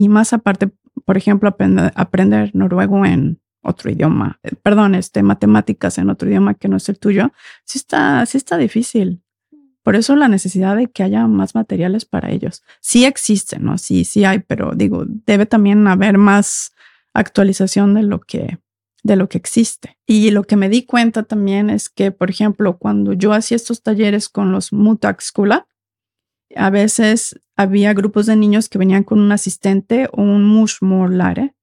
y más aparte, por ejemplo, aprender noruego en otro idioma, matemáticas en otro idioma que no es el tuyo, sí está difícil. Por eso la necesidad de que haya más materiales para ellos. Sí existen, ¿no? Sí hay, pero digo, debe también haber más actualización de lo que existe. Y lo que me di cuenta también es que, por ejemplo, cuando yo hacía estos talleres con los Mutakskula, a veces había grupos de niños que venían con un asistente o un mushmorlare,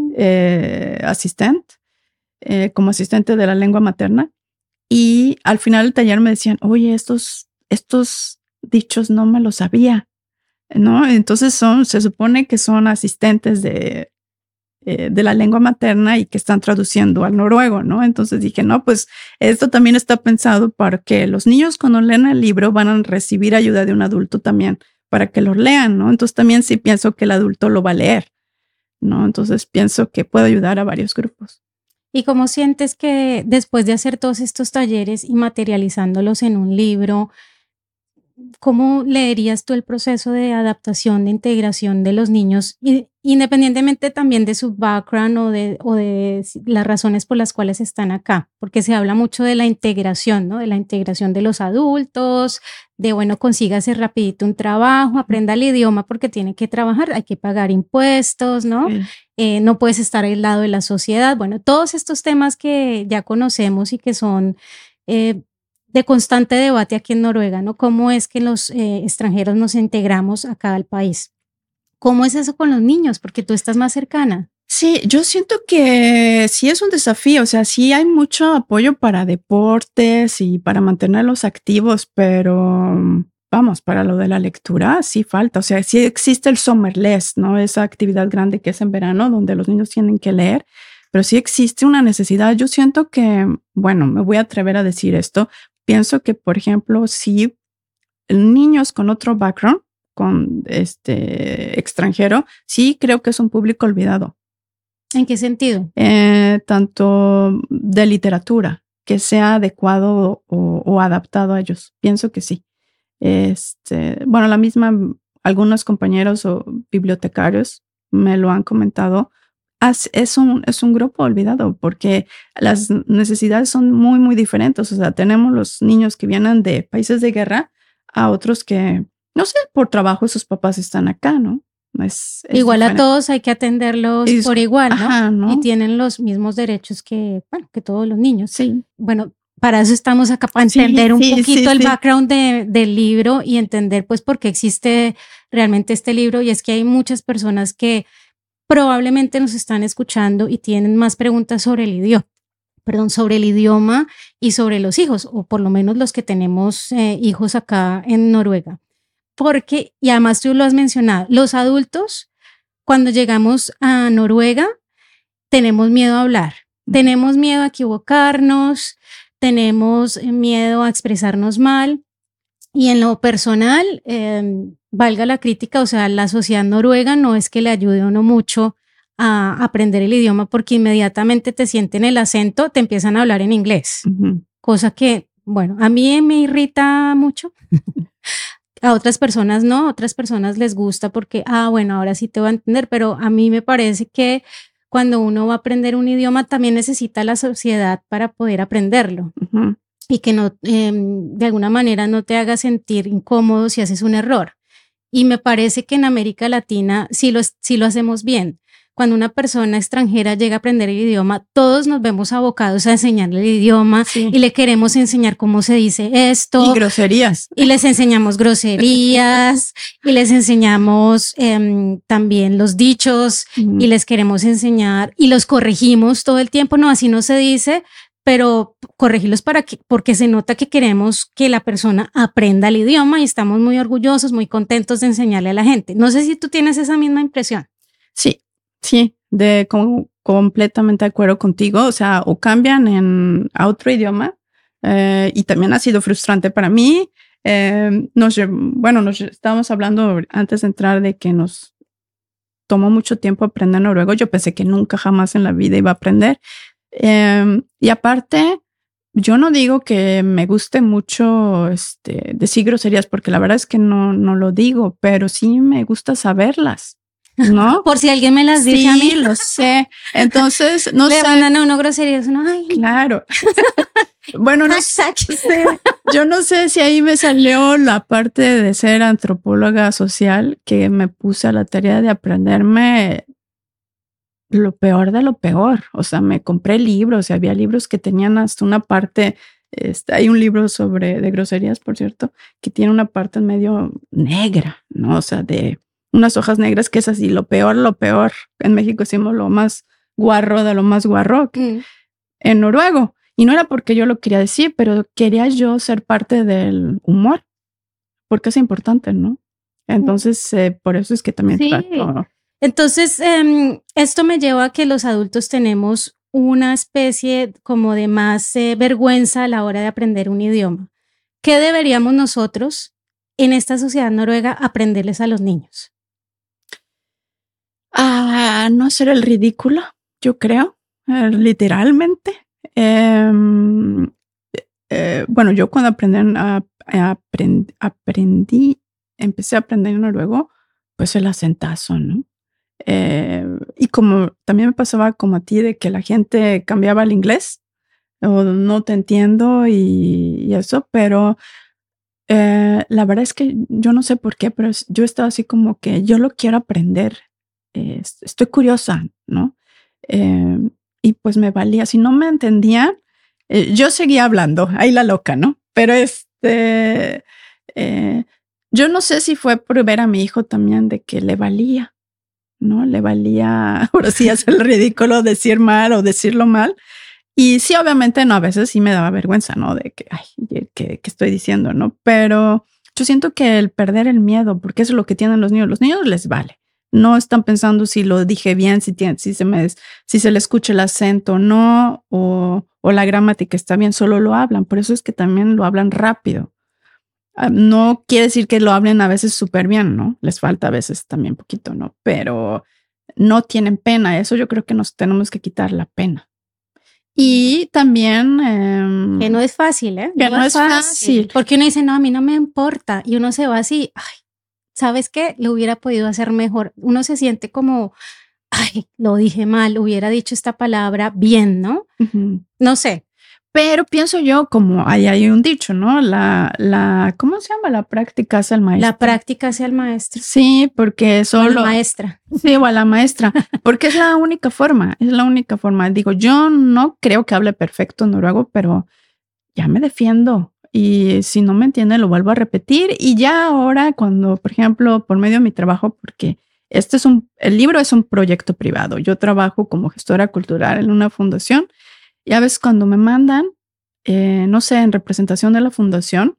asistente, como asistente de la lengua materna. Y al final del taller me decían, oye, estos dichos no me los sabía, ¿no? Entonces se supone que son asistentes de la lengua materna y que están traduciendo al noruego, ¿no? Entonces dije, no, pues esto también está pensado para que los niños cuando leen el libro van a recibir ayuda de un adulto también para que lo lean, ¿no? Entonces también sí pienso que el adulto lo va a leer, ¿no? Entonces pienso que puede ayudar a varios grupos. ¿Y cómo sientes que después de hacer todos estos talleres y materializándolos en un libro, cómo leerías tú el proceso de adaptación, de integración de los niños, independientemente también de su background o de las razones por las cuales están acá? Porque se habla mucho de la integración, ¿no? De la integración de los adultos, de bueno, consígase rapidito un trabajo, aprenda el idioma porque tiene que trabajar, hay que pagar impuestos, ¿no? Sí. No puedes estar aislado de la sociedad. Bueno, todos estos temas que ya conocemos y que son de constante debate aquí en Noruega, ¿no? ¿Cómo es que los extranjeros nos integramos acá al país? ¿Cómo es eso con los niños? Porque tú estás más cercana. Sí, yo siento que sí es un desafío, o sea, sí hay mucho apoyo para deportes y para mantenerlos activos, pero vamos, para lo de la lectura sí falta, o sea, sí existe el Sommerles, ¿no? Esa actividad grande que es en verano donde los niños tienen que leer, pero sí existe una necesidad. Yo siento que, bueno, me voy a atrever a decir esto, pienso que, por ejemplo, si niños con otro background, con extranjero, sí creo que es un público olvidado. ¿En qué sentido? Tanto de literatura, que sea adecuado o adaptado a ellos. Pienso que sí. Bueno, algunos compañeros o bibliotecarios me lo han comentado. Es un grupo olvidado porque las necesidades son muy, muy diferentes. O sea, tenemos los niños que vienen de países de guerra a otros que, no sé, por trabajo sus papás están acá, ¿no? Es igual diferente. A todos hay que atenderlos por igual, ¿no? Ajá, ¿no? Y tienen los mismos derechos que todos los niños. Sí. Bueno, para eso estamos acá, para entender un poquito el background del libro y entender pues por qué existe realmente este libro. Y es que hay muchas personas que probablemente nos están escuchando y tienen más preguntas sobre el idioma y sobre los hijos, o por lo menos los que tenemos hijos acá en Noruega. Porque, y además tú lo has mencionado, los adultos, cuando llegamos a Noruega, tenemos miedo a hablar, tenemos miedo a equivocarnos, tenemos miedo a expresarnos mal. Y en lo personal, valga la crítica, o sea, la sociedad noruega no es que le ayude a uno mucho a aprender el idioma porque inmediatamente te sienten el acento, te empiezan a hablar en inglés, cosa que, bueno, a mí me irrita mucho. A otras personas no, a otras personas les gusta porque, bueno, ahora sí te voy a entender, pero a mí me parece que cuando uno va a aprender un idioma también necesita la sociedad para poder aprenderlo. Y que no, de alguna manera no te haga sentir incómodo si haces un error. Y me parece que en América Latina sí lo hacemos bien. Cuando una persona extranjera llega a aprender el idioma, todos nos vemos abocados a enseñarle el idioma y le queremos enseñar cómo se dice esto. Y groserías. Y les enseñamos groserías y les enseñamos también los dichos y les queremos enseñar y los corregimos todo el tiempo. No, así no se dice, pero corregirlos porque se nota que queremos que la persona aprenda el idioma y estamos muy orgullosos, muy contentos de enseñarle a la gente. No sé si tú tienes esa misma impresión. Sí, completamente de acuerdo contigo. O sea, o cambian a otro idioma y también ha sido frustrante para mí. Nos estábamos hablando antes de entrar de que nos tomó mucho tiempo aprender noruego. Yo pensé que nunca jamás en la vida iba a aprender. Y aparte, yo no digo que me guste mucho decir groserías porque la verdad es que no lo digo, pero sí me gusta saberlas. ¿no? Por si alguien me las dice a mí. Sí, lo sé. Entonces, no Le sé. mandan a uno groserías, uno, ay. Claro. Bueno, no sé. Yo no sé si ahí me salió la parte de ser antropóloga social, que me puse a la tarea de aprenderme lo peor de lo peor. O sea, me compré libros y había libros que tenían hasta una parte, hay un libro de groserías, por cierto, que tiene una parte medio negra, ¿no? O sea, de unas hojas negras que es así, lo peor, lo peor. En México decimos lo más guarro de lo más guarro en noruego. Y no era porque yo lo quería decir, pero quería yo ser parte del humor, porque es importante, ¿no? Entonces, por eso es que también trato. Entonces, esto me lleva a que los adultos tenemos una especie como de más vergüenza a la hora de aprender un idioma. ¿Qué deberíamos nosotros en esta sociedad noruega aprenderles a los niños? No hacer el ridículo, yo creo, literalmente. Bueno, yo cuando empecé a aprender noruego, pues el acentazo, ¿no? Y como también me pasaba como a ti de que la gente cambiaba al inglés o no te entiendo y eso, pero la verdad es que yo no sé por qué, pero yo estaba así como que yo lo quiero aprender, estoy curiosa, ¿no? Y pues me valía, si no me entendían, yo seguía hablando, ahí la loca, ¿no? Pero yo no sé si fue por ver a mi hijo también de que le valía, ¿no? Le valía, ahora sí, hacer el ridículo, decir mal o decirlo mal. Y sí, obviamente, no, a veces sí me daba vergüenza, ¿no? De que, ay, ¿qué estoy diciendo, no? Pero yo siento que el perder el miedo, porque eso es lo que tienen los niños les vale. No están pensando si lo dije bien, si se le escucha el acento, no, o la gramática está bien, solo lo hablan. Por eso es que también lo hablan rápido. No quiere decir que lo hablen a veces súper bien, ¿no? Les falta a veces también poquito, ¿no? Pero no tienen pena. Eso yo creo que nos tenemos que quitar la pena. Y también... que no es fácil, ¿eh? Que no es fácil. Porque uno dice, no, a mí no me importa. Y uno se va así, ay, ¿sabes qué? Lo hubiera podido hacer mejor. Uno se siente como, ay, lo dije mal, hubiera dicho esta palabra bien, ¿no? No sé. Pero pienso yo, como hay un dicho, ¿no? ¿Cómo se llama? La práctica hace al maestro. La práctica hace al maestro. Sí, porque solo... O a la maestra. Sí, o a la maestra, porque es la única forma, Digo, yo no creo que hable perfecto noruego, pero ya me defiendo. Y si no me entiende, lo vuelvo a repetir. Y ya ahora, cuando, por ejemplo, por medio de mi trabajo, porque el libro es un proyecto privado. Yo trabajo como gestora cultural en una fundación. Y a veces cuando me mandan, no sé, en representación de la fundación,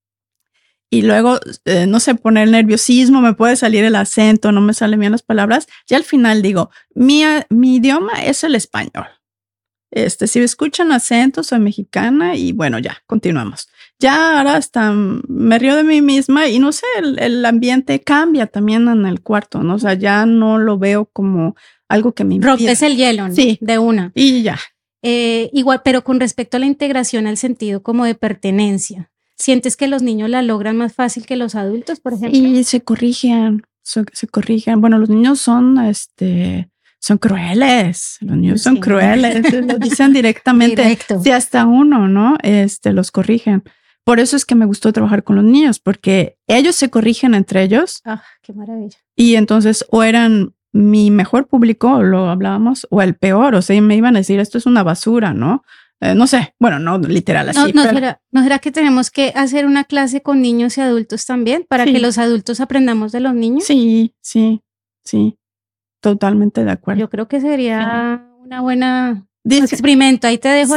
y luego, no sé, poner el nerviosismo, me puede salir el acento, no me salen bien las palabras, ya al final digo, mi idioma es el español. Si me escuchan acento, soy mexicana y bueno, ya, continuamos. Ya ahora hasta me río de mí misma y no sé, el ambiente cambia también en el cuarto, ¿no? O sea, ya no lo veo como algo que me impide. Rompes el hielo, ¿no? Sí. De una. Y ya. Igual, pero con respecto a la integración al sentido como de pertenencia, ¿sientes que los niños la logran más fácil que los adultos, por ejemplo? Y se corrigen. Bueno, los niños son crueles. Los niños son crueles. Lo dicen directamente. Directo. Sí, hasta uno, ¿no? Los corrigen. Por eso es que me gustó trabajar con los niños, porque ellos se corrigen entre ellos. Ah, qué maravilla. Y entonces o eran mi mejor público, lo hablábamos, o el peor, o sea, me iban a decir, esto es una basura, ¿no? No sé, bueno, no literal así. ¿No será que tenemos que hacer una clase con niños y adultos también para que los adultos aprendamos de los niños? Sí, totalmente de acuerdo. Yo creo que sería una buena experimento. Ahí te dejo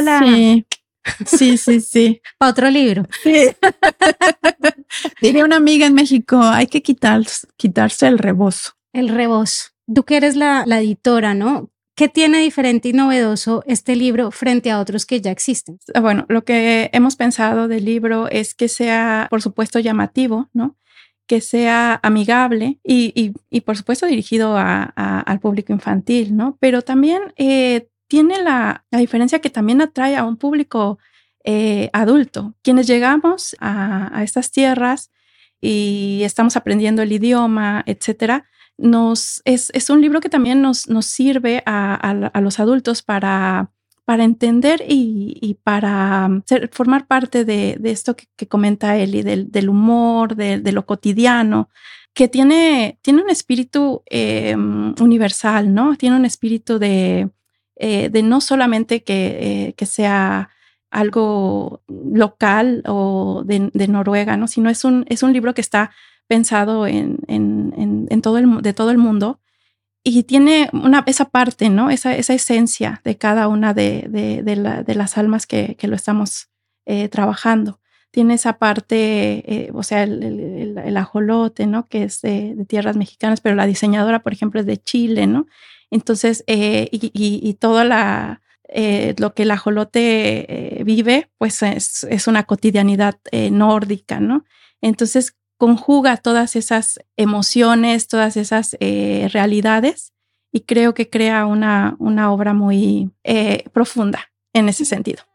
Sí. Para otro libro. Sí. Diría una amiga en México, hay que quitarse el rebozo. El rebozo. Tú que eres la editora, ¿no? ¿Qué tiene diferente y novedoso este libro frente a otros que ya existen? Bueno, lo que hemos pensado del libro es que sea, por supuesto, llamativo, ¿no? Que sea amigable y por supuesto, dirigido al público infantil, ¿no? Pero también tiene la diferencia que también atrae a un público adulto. Quienes llegamos a estas tierras y estamos aprendiendo el idioma, etcétera, es un libro que también nos sirve a los adultos para entender y para formar parte de esto que comenta Eli, del humor, de lo cotidiano, que tiene un espíritu universal, ¿no? Tiene un espíritu de no solamente que sea algo local o de Noruega, ¿no? Sino es un libro que está pensado de todo el mundo y tiene esa parte, ¿no? Esa esencia de cada una de las almas que lo estamos trabajando. Tiene esa parte, o sea, el ajolote, ¿no? Que es de tierras mexicanas, pero la diseñadora, por ejemplo, es de Chile, ¿no? Entonces, y todo lo que el ajolote vive, pues es una cotidianidad nórdica, ¿no? Entonces, conjuga todas esas emociones, todas esas realidades y creo que crea una obra muy profunda en ese sentido.